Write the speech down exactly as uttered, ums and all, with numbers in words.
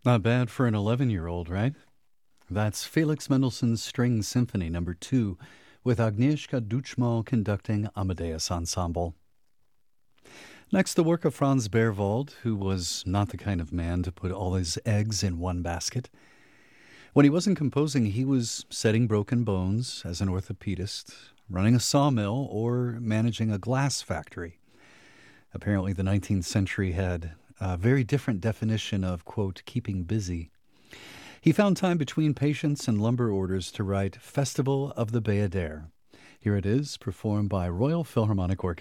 Not bad for an eleven-year-old, right? That's Felix Mendelssohn's String Symphony Number two, with Agnieszka Duchmal conducting Amadeus Ensemble. Next, the work of Franz Berwald, who was not the kind of man to put all his eggs in one basket. When he wasn't composing, he was setting broken bones as an orthopedist, running a sawmill, or managing a glass factory. Apparently, the nineteenth century had a very different definition of, quote, keeping busy. He found time between patients and lumber orders to write Festival of the Bayadere. Here it is, performed by Royal Philharmonic Orchestra.